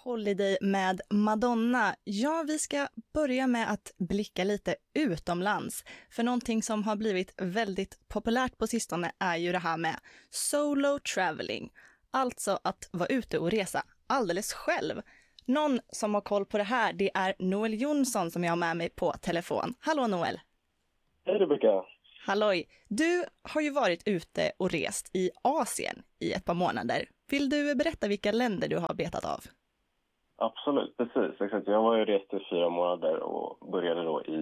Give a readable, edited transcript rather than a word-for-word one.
Holiday med Madonna. Ja, vi ska börja med att blicka lite utomlands. För någonting som har blivit väldigt populärt på sistone är ju det här med solo traveling. Alltså att vara ute och resa alldeles själv. Någon som har koll på det här, det är Noel Jonsson som jag har med mig på telefon. Hallå Noel! Hej Rebecka! Halloj! Du har ju varit ute och rest i Asien i ett par månader. Vill du berätta vilka länder du har betat av? Absolut, precis. Exakt. Jag var ju rest i 4 månader och började då i